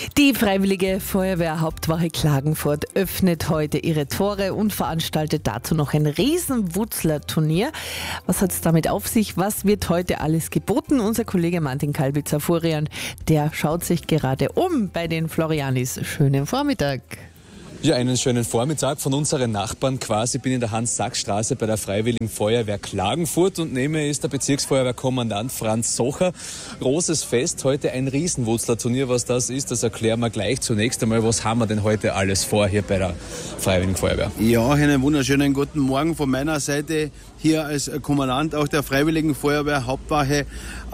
Die Freiwillige Feuerwehr Hauptwache Klagenfurt öffnet heute ihre Tore und veranstaltet dazu noch ein Riesenwutzler-Turnier. Was hat es damit auf sich? Was wird heute alles geboten? Unser Kollege Martin Kalbitzer-Furian, der schaut sich gerade um bei den Florianis. Schönen Vormittag. Ja, einen schönen Vormittag von unseren Nachbarn quasi. Ich bin in der Hans-Sachs-Straße bei der Freiwilligen Feuerwehr Klagenfurt und neben mir ist der Bezirksfeuerwehrkommandant Franz Socher. Großes Fest, heute ein Riesenwutzler-Turnier. Was das ist, das erklären wir gleich. Zunächst einmal, was haben wir denn heute alles vor hier bei der Freiwilligen Feuerwehr? Ja, einen wunderschönen guten Morgen von meiner Seite hier als Kommandant auch der Freiwilligen Feuerwehr Hauptwache.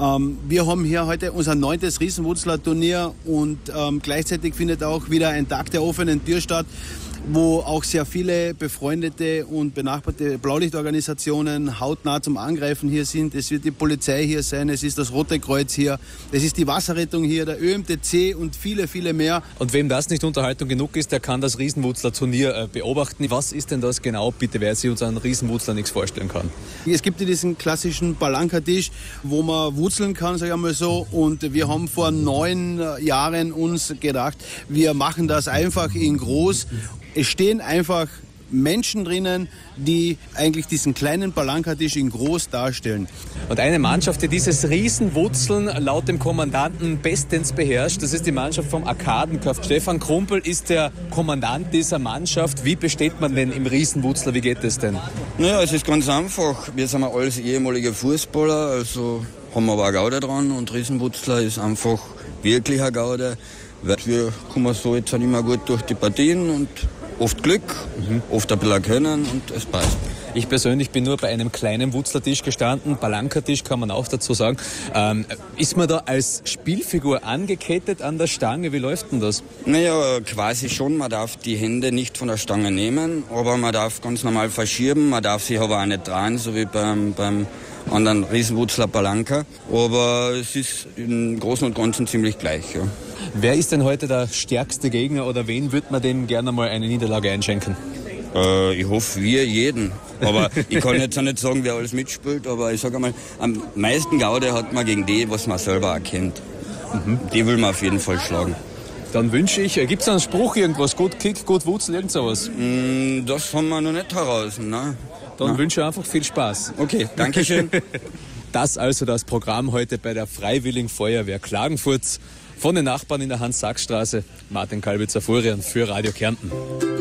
Wir haben hier heute unser 9. Riesenwutzler-Turnier und gleichzeitig findet auch wieder ein Tag der offenen Tür statt, wo auch sehr viele befreundete und benachbarte Blaulichtorganisationen hautnah zum Angreifen hier sind. Es wird die Polizei hier sein, es ist das Rote Kreuz hier, es ist die Wasserrettung hier, der ÖMTC und viele, viele mehr. Und wem das nicht Unterhaltung genug ist, der kann das Riesenwutzler-Turnier beobachten. Was ist denn das genau, bitte, wer sich uns an Riesenwutzler nichts vorstellen kann? Es gibt diesen klassischen Palankertisch, wo man wurzeln kann, sag ich einmal so. Und wir haben vor 9 Jahren uns gedacht, wir machen das einfach in groß. Es stehen einfach Menschen drinnen, die eigentlich diesen kleinen Palankertisch in groß darstellen. Und eine Mannschaft, die dieses Riesenwutzeln laut dem Kommandanten bestens beherrscht, das ist die Mannschaft vom Arkadenkauf. Stefan Krumpel ist der Kommandant dieser Mannschaft. Wie besteht man denn im Riesenwutzler? Wie geht es denn? Naja, es ist ganz einfach. Wir sind alles ehemalige Fußballer, also haben wir aber eine Gaude dran und Riesenwutzler ist einfach wirklich eine Gaude. Wir kommen so jetzt halt immer gut durch die Partien und oft Glück, oft ein bisschen Können und es passt. Ich persönlich bin nur bei einem kleinen Wutzlertisch gestanden, Palankertisch kann man auch dazu sagen. Ist man da als Spielfigur angekettet an der Stange? Wie läuft denn das? Naja, quasi schon. Man darf die Hände nicht von der Stange nehmen, aber man darf ganz normal verschieben. Man darf sich aber auch nicht drehen, so wie beim anderen Riesenwutzler Palanker. Aber es ist im Großen und Ganzen ziemlich gleich, ja. Wer ist denn heute der stärkste Gegner oder wen würde man dem gerne mal eine Niederlage einschenken? Ich hoffe, wir jeden. Aber ich kann jetzt auch nicht sagen, wer alles mitspielt, aber ich sage einmal, am meisten Gaude hat man gegen die, was man selber erkennt. Die will man auf jeden Fall schlagen. Dann wünsche ich, gibt es einen Spruch, irgendwas, gut Kick, gut Wutzel, irgend sowas? Das haben wir noch nicht heraus, ne? Dann wünsche ich einfach viel Spaß. Okay, danke schön. Das also das Programm heute bei der Freiwilligen Feuerwehr Klagenfurt. Von den Nachbarn in der Hans-Sachs-Straße, Martin Kalbitzer-Furian für Radio Kärnten.